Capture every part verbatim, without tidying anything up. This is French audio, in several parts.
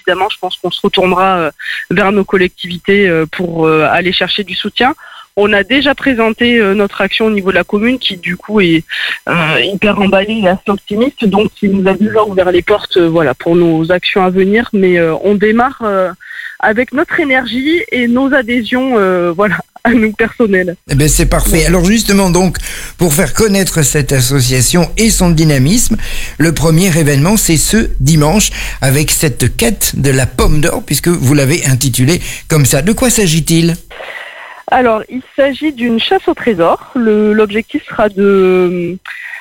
évidemment, je pense qu'on se retournera euh, vers nos collectivités euh, pour euh, aller chercher du soutien. On a déjà présenté euh, notre action au niveau de la commune qui du coup est euh, hyper emballée et assez optimiste, donc il nous a déjà ouvert les portes euh, voilà, pour nos actions à venir, mais euh, on démarre euh, avec notre énergie et nos adhésions euh, voilà, à nous personnels. Eh ben c'est parfait. Ouais. Alors justement donc, pour faire connaître cette association et son dynamisme, le premier événement c'est ce dimanche avec cette quête de la pomme d'or, puisque vous l'avez intitulée comme ça. De quoi s'agit-il ? Alors, il s'agit d'une chasse au trésor. Le, l'objectif sera de,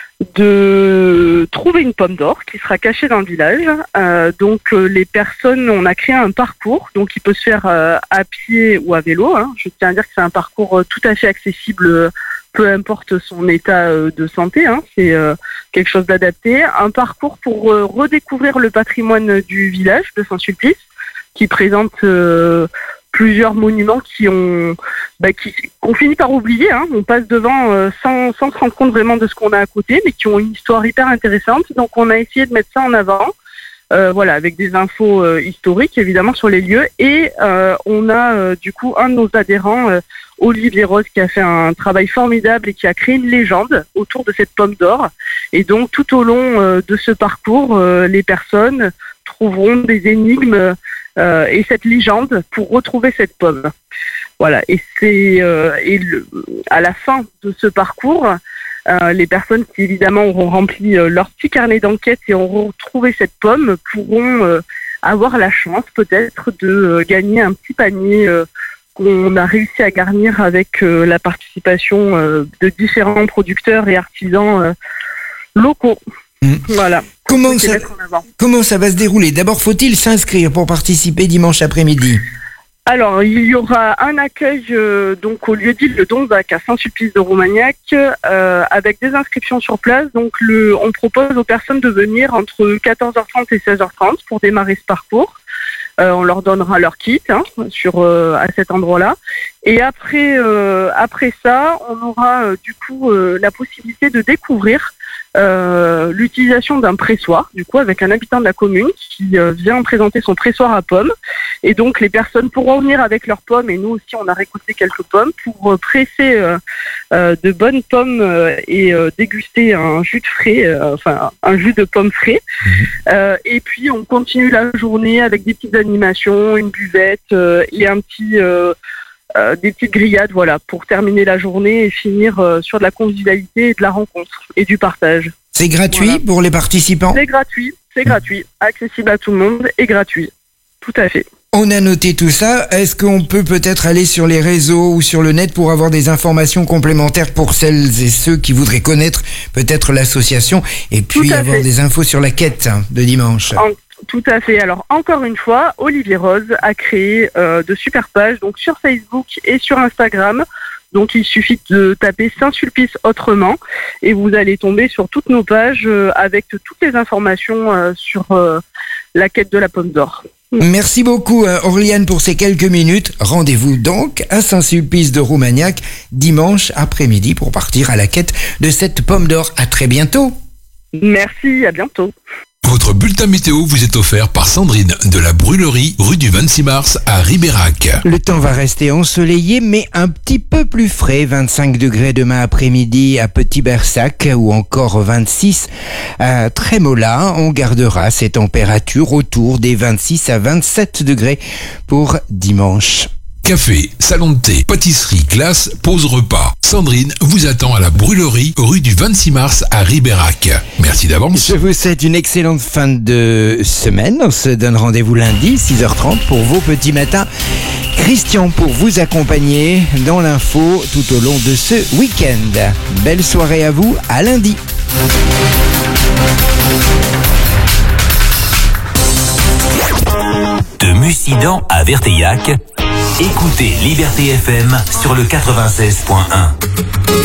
de trouver une pomme d'or qui sera cachée dans le village. Euh, donc, euh, les personnes, on a créé un parcours, donc il peut se faire euh, à pied ou à vélo. Hein. Je tiens à dire que c'est un parcours euh, tout à fait accessible, euh, peu importe son état euh, de santé. Hein. C'est euh, quelque chose d'adapté. Un parcours pour euh, redécouvrir le patrimoine du village de Saint-Sulpice, qui présente... Euh, plusieurs monuments qui ont bah, qui qu'on finit par oublier, hein. On passe devant euh, sans, sans se rendre compte vraiment de ce qu'on a à côté, mais qui ont une histoire hyper intéressante. Donc on a essayé de mettre ça en avant, euh, voilà, avec des infos euh, historiques évidemment sur les lieux. Et euh, on a euh, du coup un de nos adhérents, euh, Olivier Rose, qui a fait un travail formidable et qui a créé une légende autour de cette pomme d'or. Et donc tout au long euh, de ce parcours, euh, les personnes trouveront des énigmes Euh, et cette légende pour retrouver cette pomme. Voilà. Et c'est euh, et le, à la fin de ce parcours, euh, les personnes qui évidemment auront rempli euh, leur petit carnet d'enquête et auront retrouvé cette pomme pourront euh, avoir la chance peut-être de euh, gagner un petit panier euh, qu'on a réussi à garnir avec euh, la participation euh, de différents producteurs et artisans euh, locaux. Mmh. Voilà. Comment ça, comment ça va se dérouler ? D'abord, faut-il s'inscrire pour participer dimanche après-midi ? Alors, il y aura un accueil euh, donc au lieu-dit le Donzac à Saint-Sulpice-de-Romagnac euh, avec des inscriptions sur place. Donc, le, on propose aux personnes de venir entre quatorze heures trente et seize heures trente pour démarrer ce parcours. Euh, on leur donnera leur kit hein, sur euh, à cet endroit-là. Et après, euh, après ça, on aura euh, du coup euh, la possibilité de découvrir euh, l'utilisation d'un pressoir, du coup avec un habitant de la commune qui euh, vient présenter son pressoir à pommes. Et donc les personnes pourront venir avec leurs pommes, et nous aussi on a récolté quelques pommes pour euh, presser euh, euh, de bonnes pommes euh, et euh, déguster un jus de frais, euh, enfin un jus de pommes frais. Mmh. Euh, et puis on continue la journée avec des petites animations, une buvette euh, et un petit euh, Euh, des petites grillades, voilà, pour terminer la journée et finir euh, sur de la convivialité et de la rencontre et du partage. C'est gratuit voilà. Pour les participants ? C'est gratuit, c'est gratuit, accessible à tout le monde et gratuit, tout à fait. On a noté tout ça. Est-ce qu'on peut peut-être aller sur les réseaux ou sur le net pour avoir des informations complémentaires pour celles et ceux qui voudraient connaître peut-être l'association et puis avoir fait. Des infos sur la quête de dimanche ? En... Tout à fait. Alors, encore une fois, Olivier Rose a créé euh, de super pages donc sur Facebook et sur Instagram. Donc, il suffit de taper Saint-Sulpice autrement et vous allez tomber sur toutes nos pages euh, avec toutes les informations euh, sur euh, la quête de la pomme d'or. Merci beaucoup, Aurliane, pour ces quelques minutes. Rendez-vous donc à Saint-Sulpice-de-Romagnac dimanche après-midi pour partir à la quête de cette pomme d'or. À très bientôt. Merci, à bientôt. Votre bulletin météo vous est offert par Sandrine de la Brûlerie, rue du vingt-six mars à Ribérac. Le temps va rester ensoleillé mais un petit peu plus frais. vingt-cinq degrés demain après-midi à Petit-Bersac ou encore vingt-six à Trémola. On gardera ces températures autour des vingt-six à vingt-sept degrés pour dimanche. Café, salon de thé, pâtisserie, glace, pause repas. Sandrine vous attend à la Brûlerie, rue du vingt-six mars à Ribérac. Merci d'avance. Je vous souhaite une excellente fin de semaine. On se donne rendez-vous lundi, six heures trente pour vos petits matins. Christian pour vous accompagner dans l'info tout au long de ce week-end. Belle soirée à vous, à lundi. De Mussidan à Verteillac, écoutez Liberté F M sur le quatre-vingt-seize point un.